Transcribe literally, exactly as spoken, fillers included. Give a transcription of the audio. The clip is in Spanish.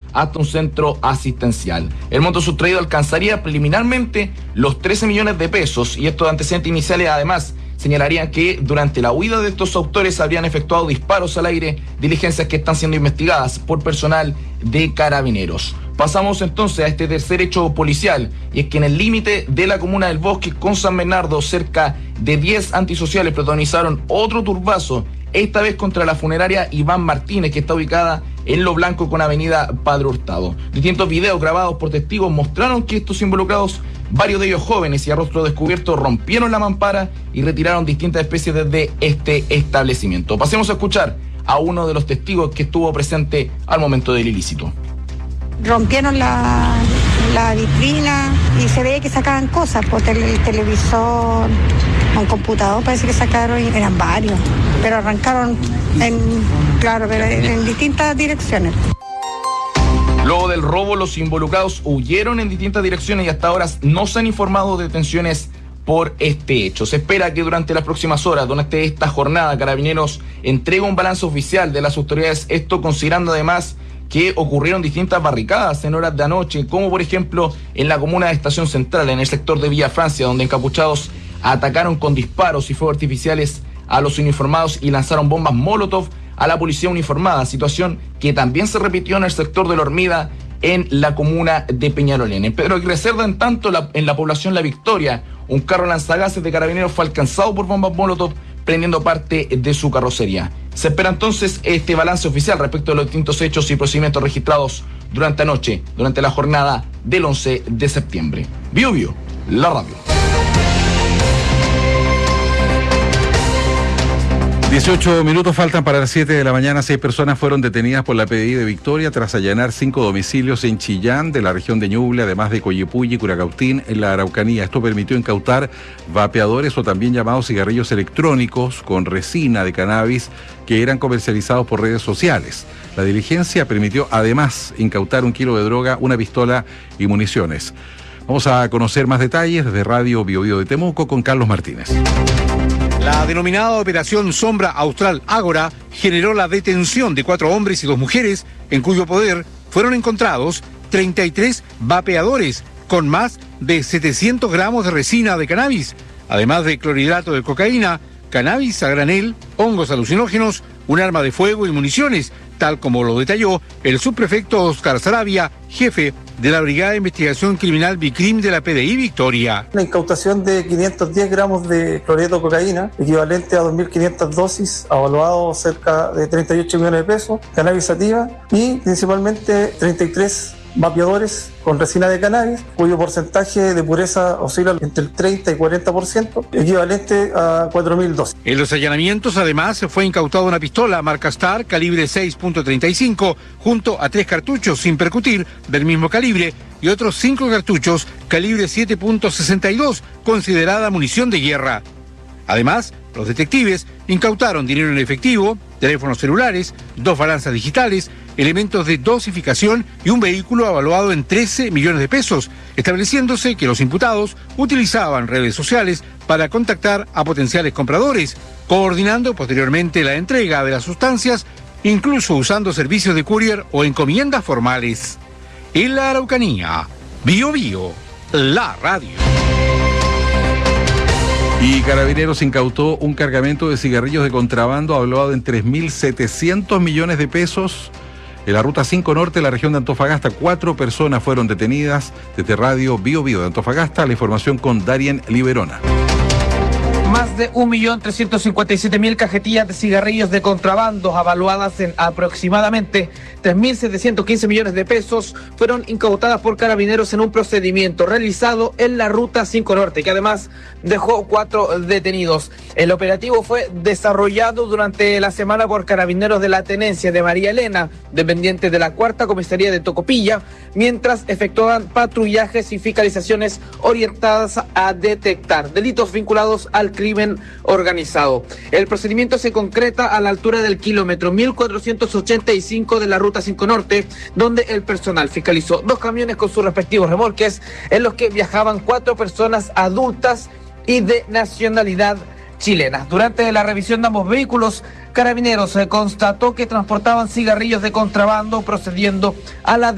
hasta un centro asistencial. El monto sustraído alcanzaría preliminarmente los trece millones de pesos, y estos antecedentes iniciales además señalarían que durante la huida de estos autores habrían efectuado disparos al aire, diligencias que están siendo investigadas por personal de Carabineros. Pasamos entonces a este tercer hecho policial, y es que en el límite de la comuna del Bosque con San Bernardo, cerca de diez antisociales protagonizaron otro turbazo, esta vez contra la funeraria Iván Martínez, que está ubicada en Lo Blanco con avenida Padre Hurtado. Distintos videos grabados por testigos mostraron que estos involucrados, varios de ellos jóvenes y a rostro descubierto, rompieron la mampara y retiraron distintas especies desde este establecimiento. Pasemos a escuchar a uno de los testigos que estuvo presente al momento del ilícito. Rompieron la, la vitrina y se veía que sacaban cosas, por tele, el televisor, un computador, parece que sacaron, eran varios, pero arrancaron en, claro, pero en, en distintas direcciones. Luego del robo, los involucrados huyeron en distintas direcciones y hasta ahora no se han informado de detenciones por este hecho. Se espera que durante las próximas horas, durante esta jornada, Carabineros entregue un balance oficial de las autoridades, esto considerando además que ocurrieron distintas barricadas en horas de anoche, como por ejemplo en la comuna de Estación Central, en el sector de Villa Francia, donde encapuchados atacaron con disparos y fuegos artificiales a los uniformados y lanzaron bombas Molotov a la policía uniformada, situación que también se repitió en el sector de La Hormida, en la comuna de Peñalolén. En Pedro Aguirre Cerda, en tanto, la, en la población La Victoria, un carro lanzagases de Carabineros fue alcanzado por bombas Molotov, prendiendo parte de su carrocería. Se espera entonces este balance oficial respecto de los distintos hechos y procedimientos registrados durante anoche, durante la jornada del once de septiembre. Bio Bio, la radio. dieciocho minutos faltan para las siete de la mañana. Seis personas fueron detenidas por la P D I de Victoria tras allanar cinco domicilios en Chillán, de la región de Ñuble, además de Coyipulli y Curacautín, en la Araucanía. Esto permitió incautar vapeadores, o también llamados cigarrillos electrónicos, con resina de cannabis, que eran comercializados por redes sociales. La diligencia permitió además incautar un kilo de droga, una pistola y municiones. Vamos a conocer más detalles desde Radio Bio Bio de Temuco con Carlos Martínez. La denominada Operación Sombra Austral Ágora generó la detención de cuatro hombres y dos mujeres, en cuyo poder fueron encontrados treinta y tres vapeadores con más de setecientos gramos de resina de cannabis, además de clorhidrato de cocaína, cannabis a granel, hongos alucinógenos, un arma de fuego y municiones, tal como lo detalló el subprefecto Oscar Sarabia, jefe de la Brigada de Investigación Criminal BICRIM de la P D I Victoria. La incautación de quinientos diez gramos de clorhidrato de cocaína, equivalente a dos mil quinientas dosis, avaluado cerca de treinta y ocho millones de pesos, cannabis sativa y principalmente treinta y tres vapeadores con resina de cannabis, cuyo porcentaje de pureza oscila entre el treinta y cuarenta por ciento, equivalente a cuatro mil dosis. En los allanamientos, además, fue incautada una pistola marca Star calibre seis punto treinta y cinco, junto a tres cartuchos sin percutir del mismo calibre y otros cinco cartuchos calibre siete punto sesenta y dos, considerada munición de guerra. Además, los detectives incautaron dinero en efectivo, teléfonos celulares, dos balanzas digitales, elementos de dosificación y un vehículo evaluado en trece millones de pesos, estableciéndose que los imputados utilizaban redes sociales para contactar a potenciales compradores, coordinando posteriormente la entrega de las sustancias, incluso usando servicios de courier o encomiendas formales. En la Araucanía, Bio Bio, la radio. Y Carabineros incautó un cargamento de cigarrillos de contrabando valuado en tres mil setecientos millones de pesos. En la ruta cinco Norte, la región de Antofagasta, cuatro personas fueron detenidas. Desde Radio Bio Bio de Antofagasta, la información con Darien Liberona. Más de un millón trescientos cincuenta y siete mil cajetillas de cigarrillos de contrabando, avaluadas en aproximadamente tres mil setecientos quince millones de pesos, fueron incautadas por Carabineros en un procedimiento realizado en la Ruta cinco Norte, que además dejó cuatro detenidos. El operativo fue desarrollado durante la semana por Carabineros de la Tenencia de María Elena, dependiente de la Cuarta Comisaría de Tocopilla, mientras efectuaban patrullajes y fiscalizaciones orientadas a detectar delitos vinculados al crimen organizado. El procedimiento se concreta a la altura del kilómetro mil cuatrocientos ochenta y cinco de la Ruta cinco Norte, donde el personal fiscalizó dos camiones con sus respectivos remolques, en los que viajaban cuatro personas adultas y de nacionalidad chilena. Durante la revisión de ambos vehículos, Carabineros constató que transportaban cigarrillos de contrabando, procediendo a la